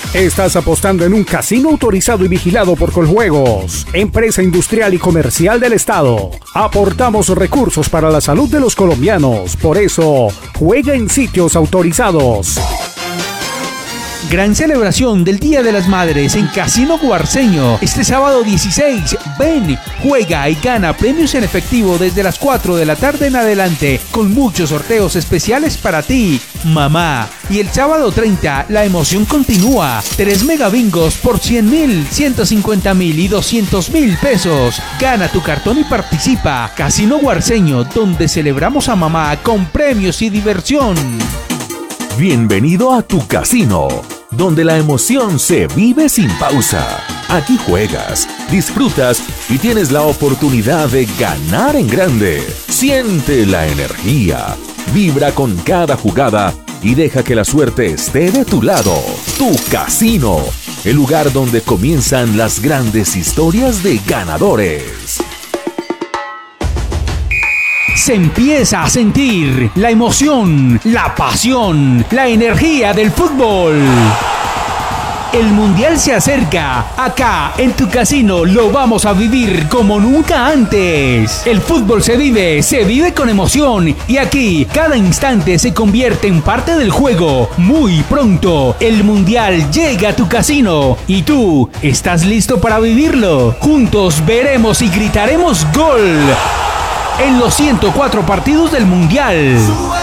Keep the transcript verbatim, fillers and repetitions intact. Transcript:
Estás apostando en un casino autorizado y vigilado por Coljuegos, empresa industrial y comercial del Estado. Aportamos recursos para la salud de los colombianos. Por eso, juega en sitios autorizados. Gran celebración del Día de las Madres en Casino Guarceño. Este sábado dieciséis, ven, juega y gana premios en efectivo desde las cuatro de la tarde en adelante, con muchos sorteos especiales para ti, mamá. Y el sábado treinta, la emoción continúa. tres megabingos por cien mil, ciento cincuenta mil y doscientos mil pesos. Gana tu cartón y participa. Casino Guarceño, donde celebramos a mamá con premios y diversión. Bienvenido a tu casino, donde la emoción se vive sin pausa. Aquí juegas, disfrutas y tienes la oportunidad de ganar en grande. Siente la energía, vibra con cada jugada y deja que la suerte esté de tu lado. Tu casino, el lugar donde comienzan las grandes historias de ganadores. Se empieza a sentir la emoción, la pasión, la energía del fútbol. El Mundial se acerca. Acá, en tu casino, lo vamos a vivir como nunca antes. El fútbol se vive, se vive con emoción. Y aquí, cada instante se convierte en parte del juego. Muy pronto, el Mundial llega a tu casino. ¿Y tú, estás listo para vivirlo? Juntos veremos y gritaremos ¡gol! En los ciento cuatro partidos del Mundial.